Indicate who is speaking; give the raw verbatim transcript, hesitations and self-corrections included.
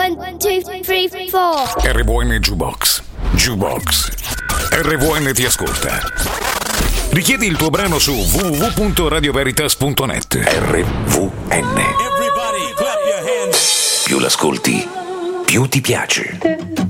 Speaker 1: One, two, three, four.
Speaker 2: R V N Jukebox. Jukebox. R V N ti ascolta. Richiedi il tuo brano su w w w punto radio veritas punto net. R V N.
Speaker 3: Everybody clap your hands.
Speaker 2: Più l'ascolti, più ti piace.